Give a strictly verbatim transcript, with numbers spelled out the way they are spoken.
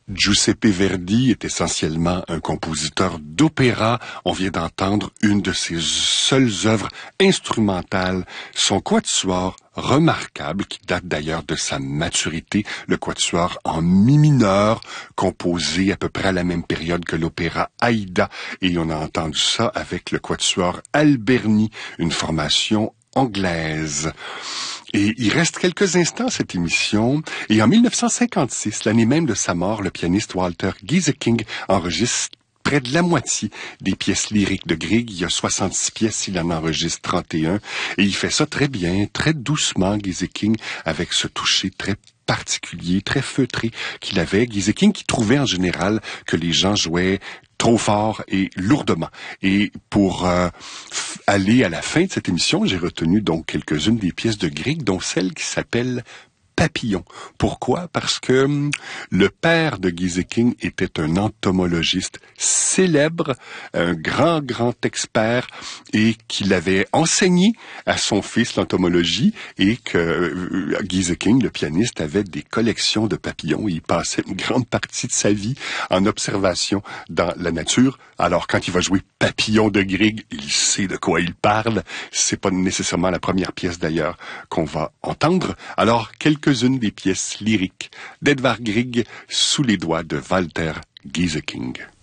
Giuseppe Verdi est essentiellement un compositeur d'opéra. On vient d'entendre une de ses seules œuvres instrumentales, son quatuor remarquable, qui date d'ailleurs de sa maturité, le quatuor en mi mineur, composé à peu près à la même période que l'opéra Aïda. Et on a entendu ça avec le quatuor Alberni, une formation anglaise. Et il reste quelques instants à cette émission. Et en mille neuf cent cinquante-six, l'année même de sa mort, le pianiste Walter Gieseking enregistre près de la moitié des pièces lyriques de Grieg. Il y a soixante-six pièces, il en enregistre trente et un. Et il fait ça très bien, très doucement, Gieseking, avec ce toucher très particulier, très feutré qu'il avait. Gieseking qui trouvait en général que les gens jouaient trop fort et lourdement. Et pour euh, f- aller à la fin de cette émission, j'ai retenu donc quelques-unes des pièces de Grieg, dont celle qui s'appelle Papillon. Pourquoi? Parce que hum, le père de Gieseking était un entomologiste célèbre, un grand, grand expert, et qu'il avait enseigné à son fils l'entomologie, et que euh, Gieseking, le pianiste, avait des collections de papillons. Il passait une grande partie de sa vie en observation dans la nature. Alors, quand il va jouer Papillon de Grieg, il sait de quoi il parle. C'est pas nécessairement la première pièce, d'ailleurs, qu'on va entendre. Alors, quelques-unes des pièces lyriques d'Edvard Grieg sous les doigts de Walter Gieseking.